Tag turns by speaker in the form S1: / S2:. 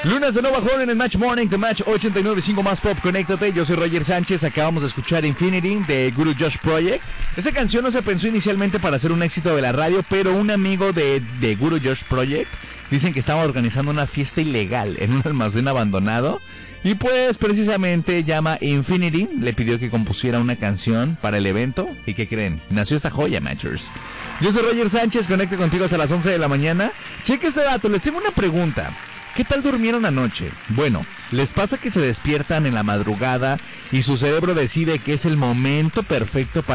S1: Lunes de Nueva York en el Match Morning, The Match 89.5 más Pop, conéctate. Yo soy Roger Sánchez, acabamos de escuchar Infinity de Guru Josh Project. Esta canción no se pensó inicialmente para ser un éxito de la radio, pero un amigo de Guru Josh Project dicen que estaba organizando una fiesta ilegal en un almacén abandonado. Y pues precisamente llama Infinity, le pidió que compusiera una canción para el evento. ¿Y qué creen? Nació esta joya, Matchers. Yo soy Roger Sánchez, conecto contigo hasta las 11 de la mañana. Cheque este dato, les tengo una pregunta. ¿Qué tal durmieron anoche? Bueno, ¿les pasa que se despiertan en la madrugada y su cerebro decide que es el momento perfecto para